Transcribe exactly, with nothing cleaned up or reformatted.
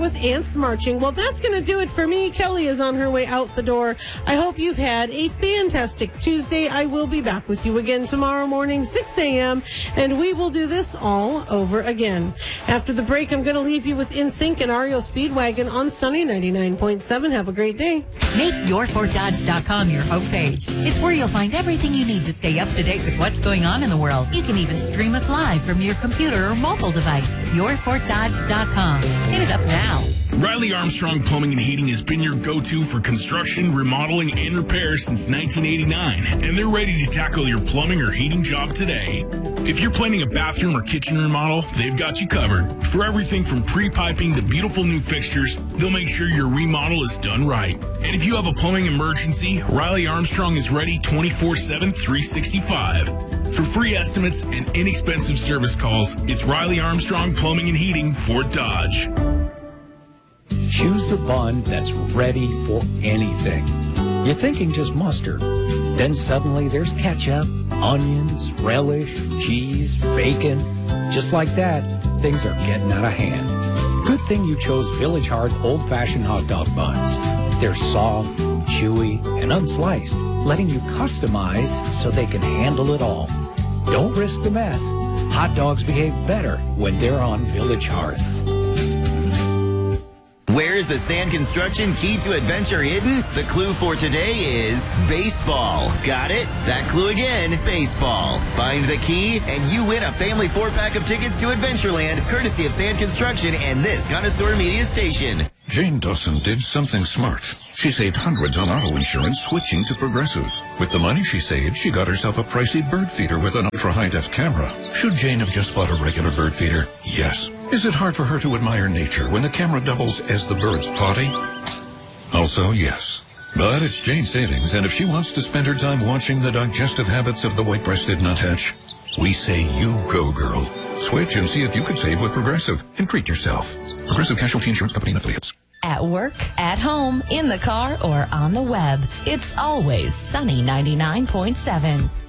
with ants marching. Well, that's going to do it for me. Kelly is on her way out the door. I hope you've had a fantastic Tuesday. I will be back with you again tomorrow morning, six a.m., and we will do this all over again. After the break, I'm going to leave you with N Sync and R E O Speedwagon on Sunny ninety-nine point seven. Have a great day. Make your fort dodge dot com your homepage. It's where you'll find everything you need to stay up to date with what's going on in the world. You can even stream us live from your computer or mobile device. your fort dodge dot com. Hit it up now. Riley Armstrong Plumbing and Heating has been your go-to for construction, remodeling, and repair since nineteen eighty-nine, and they're ready to tackle your plumbing or heating job today. If you're planning a bathroom or kitchen remodel, they've got you covered. For everything from pre-piping to beautiful new fixtures, they'll make sure your remodel is done right. And if you have a plumbing emergency, Riley Armstrong is ready twenty-four seven, three sixty-five. For free estimates and inexpensive service calls, it's Riley Armstrong Plumbing and Heating, Fort Dodge. Choose the bun that's ready for anything. You're thinking just mustard. Then suddenly there's ketchup, onions, relish, cheese, bacon. Just like that, things are getting out of hand. Good thing you chose Village Hard old-fashioned hot dog buns. They're soft, chewy, and unsliced, letting you customize so they can handle it all. Don't risk the mess. Hot dogs behave better when they're on Village Hearth. Where's the Sand Construction key to adventure hidden? The clue for today is baseball. Got it? That clue again, baseball. Find the key and you win a family four-pack of tickets to Adventureland, courtesy of Sand Construction and this Connoisseur Media Station. Jane Dawson did something smart. She saved hundreds on auto insurance switching to Progressive. With the money she saved, she got herself a pricey bird feeder with an ultra-high-def camera. Should Jane have just bought a regular bird feeder? Yes. Is it hard for her to admire nature when the camera doubles as the bird's potty? Also, yes. But it's Jane's savings, and if she wants to spend her time watching the digestive habits of the white-breasted nuthatch, we say you go, girl. Switch and see if you could save with Progressive and treat yourself. Progressive Casualty Insurance Company and Affiliates. At work, at home, in the car, or on the web, it's always Sunny ninety-nine point seven.